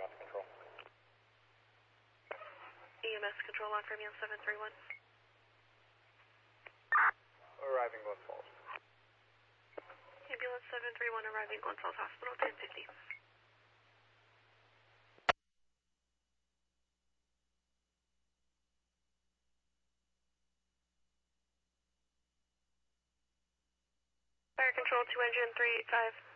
control. EMS control on for me on 731. Arriving Glens Falls. Ambulance 731 arriving Glens Falls Hospital, 1050. Fire control to engine 385.